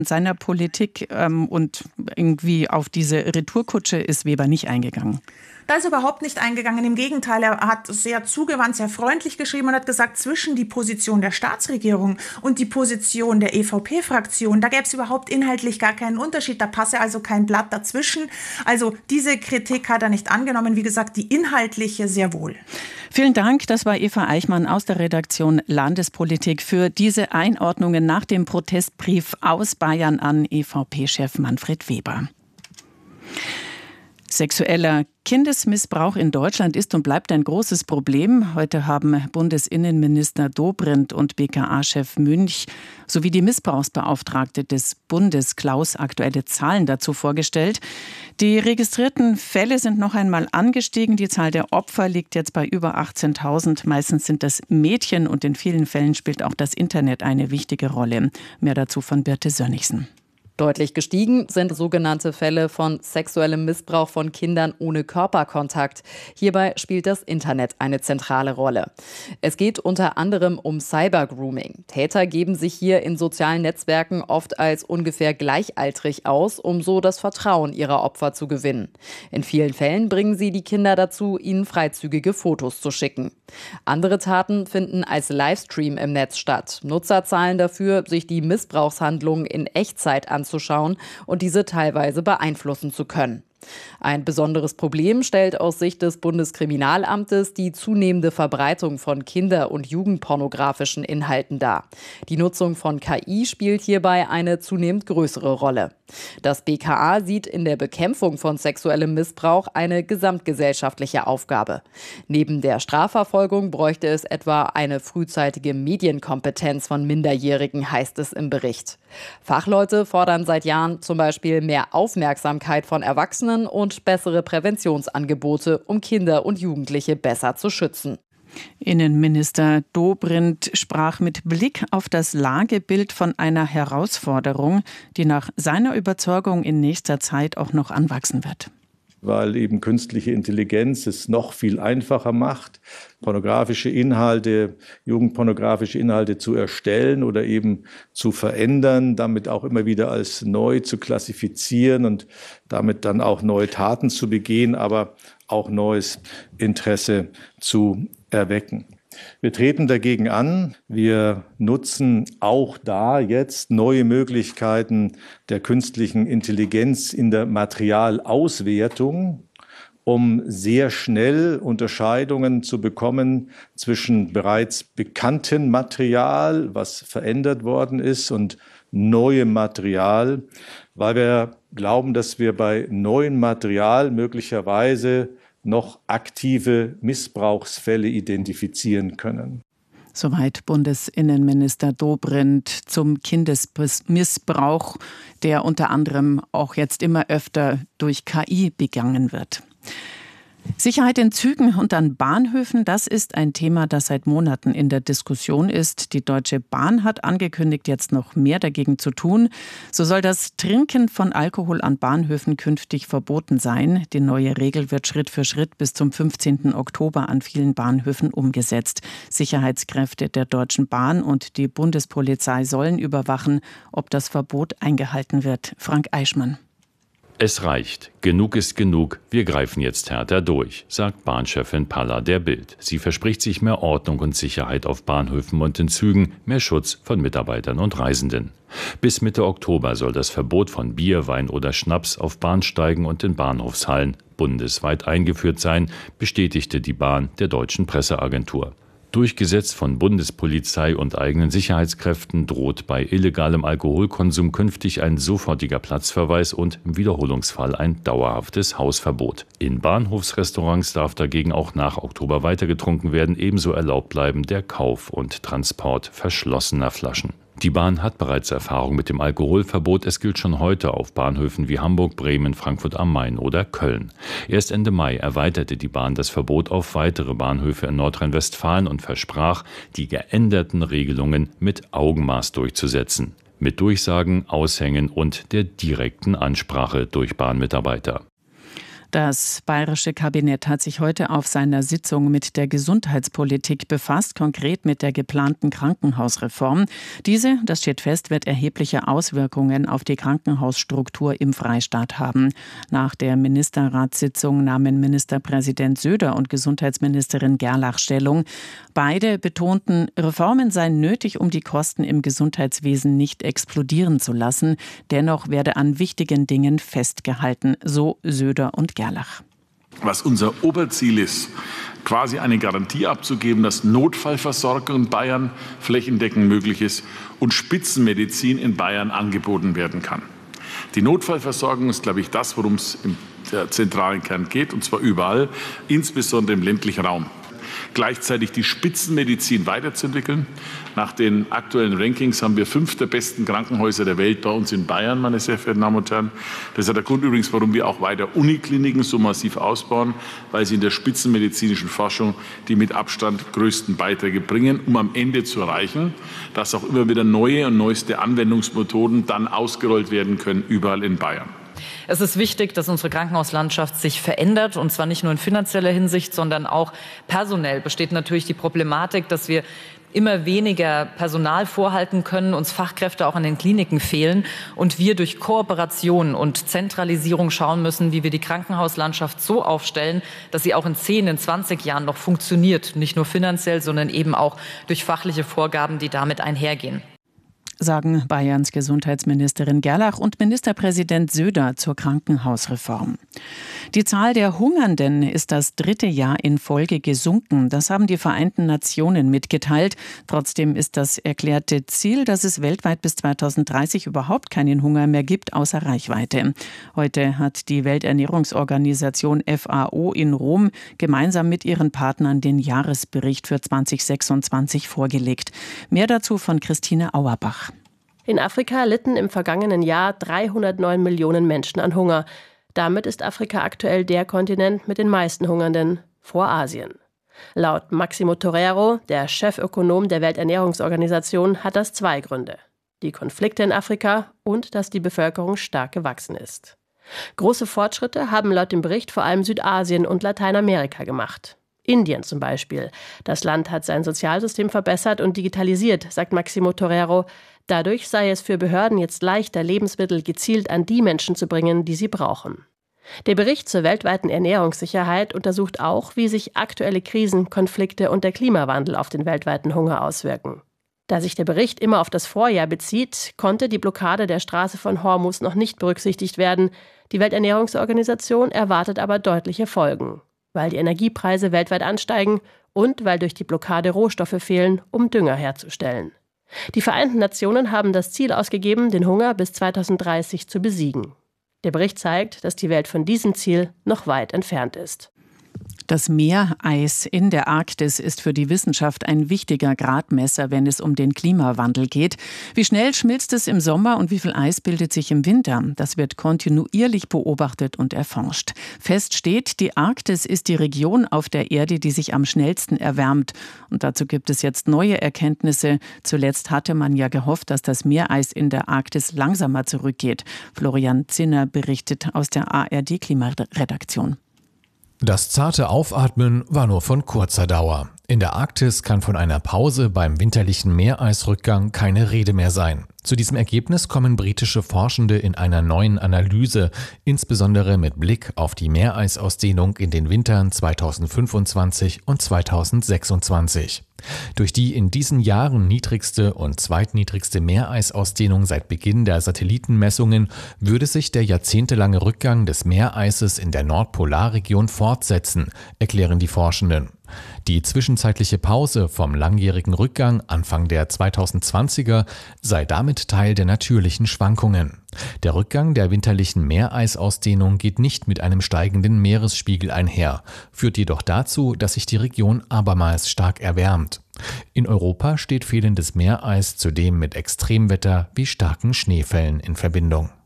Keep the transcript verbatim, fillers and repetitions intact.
seiner Politik ähm, und irgendwie auf diese Retourkutsche ist Weber nicht eingegangen. Da ist er überhaupt nicht eingegangen. Im Gegenteil, er hat sehr zugewandt, sehr freundlich geschrieben und hat gesagt, zwischen die Position der Staatsregierung und die Position der E V P-Fraktion, da gäbe es überhaupt inhaltlich gar keinen Unterschied. Da passe also kein Blatt dazwischen. Also diese Kritik hat er nicht angenommen. Wie gesagt, die inhaltliche sehr wohl. Vielen Dank. Das war Eva Eichmann aus der Redaktion Landespolitik für diese Einordnungen nach dem Protestbrief aus Bayern an E V P-Chef Manfred Weber. Sexueller Kindesmissbrauch in Deutschland ist und bleibt ein großes Problem. Heute haben Bundesinnenminister Dobrindt und B K A-Chef Münch sowie die Missbrauchsbeauftragte des Bundes Klaus aktuelle Zahlen dazu vorgestellt. Die registrierten Fälle sind noch einmal angestiegen. Die Zahl der Opfer liegt jetzt bei über achtzehntausend. Meistens sind das Mädchen und in vielen Fällen spielt auch das Internet eine wichtige Rolle. Mehr dazu von Birte Sönnigsen. Deutlich gestiegen sind sogenannte Fälle von sexuellem Missbrauch von Kindern ohne Körperkontakt. Hierbei spielt das Internet eine zentrale Rolle. Es geht unter anderem um Cybergrooming. Täter geben sich hier in sozialen Netzwerken oft als ungefähr gleichaltrig aus, um so das Vertrauen ihrer Opfer zu gewinnen. In vielen Fällen bringen sie die Kinder dazu, ihnen freizügige Fotos zu schicken. Andere Taten finden als Livestream im Netz statt. Nutzer zahlen dafür, sich die Missbrauchshandlungen in Echtzeit anzuschauen und diese teilweise beeinflussen zu können. Ein besonderes Problem stellt aus Sicht des Bundeskriminalamtes die zunehmende Verbreitung von kinder- und jugendpornografischen Inhalten dar. Die Nutzung von K I spielt hierbei eine zunehmend größere Rolle. Das B K A sieht in der Bekämpfung von sexuellem Missbrauch eine gesamtgesellschaftliche Aufgabe. Neben der Strafverfolgung bräuchte es etwa eine frühzeitige Medienkompetenz von Minderjährigen, heißt es im Bericht. Fachleute fordern seit Jahren zum Beispiel mehr Aufmerksamkeit von Erwachsenen und bessere Präventionsangebote, um Kinder und Jugendliche besser zu schützen. Innenminister Dobrindt sprach mit Blick auf das Lagebild von einer Herausforderung, die nach seiner Überzeugung in nächster Zeit auch noch anwachsen wird. Weil eben künstliche Intelligenz es noch viel einfacher macht, pornografische Inhalte, jugendpornografische Inhalte zu erstellen oder eben zu verändern, damit auch immer wieder als neu zu klassifizieren und damit dann auch neue Taten zu begehen, aber auch neues Interesse zu erwecken. Wir treten dagegen an. Wir nutzen auch da jetzt neue Möglichkeiten der künstlichen Intelligenz in der Materialauswertung, um sehr schnell Unterscheidungen zu bekommen zwischen bereits bekanntem Material, was verändert worden ist, und neuem Material, weil wir glauben, dass wir bei neuem Material möglicherweise noch aktive Missbrauchsfälle identifizieren können. Soweit Bundesinnenminister Dobrindt zum Kindesmissbrauch, der unter anderem auch jetzt immer öfter durch K I begangen wird. Sicherheit in Zügen und an Bahnhöfen, das ist ein Thema, das seit Monaten in der Diskussion ist. Die Deutsche Bahn hat angekündigt, jetzt noch mehr dagegen zu tun. So soll das Trinken von Alkohol an Bahnhöfen künftig verboten sein. Die neue Regel wird Schritt für Schritt bis zum fünfzehnten Oktober an vielen Bahnhöfen umgesetzt. Sicherheitskräfte der Deutschen Bahn und die Bundespolizei sollen überwachen, ob das Verbot eingehalten wird. Frank Eichmann. Es reicht. Genug ist genug. Wir greifen jetzt härter durch, sagt Bahnchefin Palla der Bild. Sie verspricht sich mehr Ordnung und Sicherheit auf Bahnhöfen und in Zügen, mehr Schutz von Mitarbeitern und Reisenden. Bis Mitte Oktober soll das Verbot von Bier, Wein oder Schnaps auf Bahnsteigen und in Bahnhofshallen bundesweit eingeführt sein, bestätigte die Bahn der Deutschen Presseagentur. Durchgesetzt von Bundespolizei und eigenen Sicherheitskräften droht bei illegalem Alkoholkonsum künftig ein sofortiger Platzverweis und im Wiederholungsfall ein dauerhaftes Hausverbot. In Bahnhofsrestaurants darf dagegen auch nach Oktober weiter getrunken werden, ebenso erlaubt bleiben der Kauf und Transport verschlossener Flaschen. Die Bahn hat bereits Erfahrung mit dem Alkoholverbot. Es gilt schon heute auf Bahnhöfen wie Hamburg, Bremen, Frankfurt am Main oder Köln. Erst Ende Mai erweiterte die Bahn das Verbot auf weitere Bahnhöfe in Nordrhein-Westfalen und versprach, die geänderten Regelungen mit Augenmaß durchzusetzen. Mit Durchsagen, Aushängen und der direkten Ansprache durch Bahnmitarbeiter. Das bayerische Kabinett hat sich heute auf seiner Sitzung mit der Gesundheitspolitik befasst, konkret mit der geplanten Krankenhausreform. Diese, das steht fest, wird erhebliche Auswirkungen auf die Krankenhausstruktur im Freistaat haben. Nach der Ministerratssitzung nahmen Ministerpräsident Söder und Gesundheitsministerin Gerlach Stellung. Beide betonten, Reformen seien nötig, um die Kosten im Gesundheitswesen nicht explodieren zu lassen. Dennoch werde an wichtigen Dingen festgehalten, so Söder und Gerlach. Was unser Oberziel ist, quasi eine Garantie abzugeben, dass Notfallversorgung in Bayern flächendeckend möglich ist und Spitzenmedizin in Bayern angeboten werden kann. Die Notfallversorgung ist, glaube ich, das, worum es im zentralen Kern geht, und zwar überall, insbesondere im ländlichen Raum. Gleichzeitig die Spitzenmedizin weiterzuentwickeln. Nach den aktuellen Rankings haben wir fünf der besten Krankenhäuser der Welt bei uns in Bayern, meine sehr verehrten Damen und Herren. Das ist der Grund übrigens, warum wir auch weiter Unikliniken so massiv ausbauen, weil sie in der spitzenmedizinischen Forschung die mit Abstand größten Beiträge bringen, um am Ende zu erreichen, dass auch immer wieder neue und neueste Anwendungsmethoden dann ausgerollt werden können, überall in Bayern. Es ist wichtig, dass unsere Krankenhauslandschaft sich verändert, und zwar nicht nur in finanzieller Hinsicht, sondern auch personell besteht natürlich die Problematik, dass wir immer weniger Personal vorhalten können, uns Fachkräfte auch an den Kliniken fehlen und wir durch Kooperation und Zentralisierung schauen müssen, wie wir die Krankenhauslandschaft so aufstellen, dass sie auch in zehn, in zwanzig Jahren noch funktioniert, nicht nur finanziell, sondern eben auch durch fachliche Vorgaben, die damit einhergehen. Sagen Bayerns Gesundheitsministerin Gerlach und Ministerpräsident Söder zur Krankenhausreform. Die Zahl der Hungernden ist das dritte Jahr in Folge gesunken. Das haben die Vereinten Nationen mitgeteilt. Trotzdem ist das erklärte Ziel, dass es weltweit bis zweitausenddreißig überhaupt keinen Hunger mehr gibt, außer Reichweite. Heute hat die Welternährungsorganisation F A O in Rom gemeinsam mit ihren Partnern den Jahresbericht für zweitausendsechsundzwanzig vorgelegt. Mehr dazu von Christine Auerbach. In Afrika litten im vergangenen Jahr dreihundertneun Millionen Menschen an Hunger. Damit ist Afrika aktuell der Kontinent mit den meisten Hungernden, vor Asien. Laut Maximo Torero, der Chefökonom der Welternährungsorganisation, hat das zwei Gründe: die Konflikte in Afrika und dass die Bevölkerung stark gewachsen ist. Große Fortschritte haben laut dem Bericht vor allem Südasien und Lateinamerika gemacht. Indien zum Beispiel. Das Land hat sein Sozialsystem verbessert und digitalisiert, sagt Maximo Torero. Dadurch sei es für Behörden jetzt leichter, Lebensmittel gezielt an die Menschen zu bringen, die sie brauchen. Der Bericht zur weltweiten Ernährungssicherheit untersucht auch, wie sich aktuelle Krisen, Konflikte und der Klimawandel auf den weltweiten Hunger auswirken. Da sich der Bericht immer auf das Vorjahr bezieht, konnte die Blockade der Straße von Hormuz noch nicht berücksichtigt werden. Die Welternährungsorganisation erwartet aber deutliche Folgen, weil die Energiepreise weltweit ansteigen und weil durch die Blockade Rohstoffe fehlen, um Dünger herzustellen. Die Vereinten Nationen haben das Ziel ausgegeben, den Hunger bis zweitausenddreißig zu besiegen. Der Bericht zeigt, dass die Welt von diesem Ziel noch weit entfernt ist. Das Meereis in der Arktis ist für die Wissenschaft ein wichtiger Gradmesser, wenn es um den Klimawandel geht. Wie schnell schmilzt es im Sommer und wie viel Eis bildet sich im Winter? Das wird kontinuierlich beobachtet und erforscht. Fest steht, die Arktis ist die Region auf der Erde, die sich am schnellsten erwärmt. Und dazu gibt es jetzt neue Erkenntnisse. Zuletzt hatte man ja gehofft, dass das Meereis in der Arktis langsamer zurückgeht. Florian Zinner berichtet aus der A R D-Klimaredaktion. Das zarte Aufatmen war nur von kurzer Dauer. In der Arktis kann von einer Pause beim winterlichen Meereisrückgang keine Rede mehr sein. Zu diesem Ergebnis kommen britische Forschende in einer neuen Analyse, insbesondere mit Blick auf die Meereisausdehnung in den Wintern zweitausendfünfundzwanzig und zweitausendsechsundzwanzig. Durch die in diesen Jahren niedrigste und zweitniedrigste Meereisausdehnung seit Beginn der Satellitenmessungen würde sich der jahrzehntelange Rückgang des Meereises in der Nordpolarregion fortsetzen, erklären die Forschenden. Die zwischenzeitliche Pause vom langjährigen Rückgang Anfang der zweitausendzwanziger sei damit Teil der natürlichen Schwankungen. Der Rückgang der winterlichen Meereisausdehnung geht nicht mit einem steigenden Meeresspiegel einher, führt jedoch dazu, dass sich die Region abermals stark erwärmt. In Europa steht fehlendes Meereis zudem mit Extremwetter wie starken Schneefällen in Verbindung.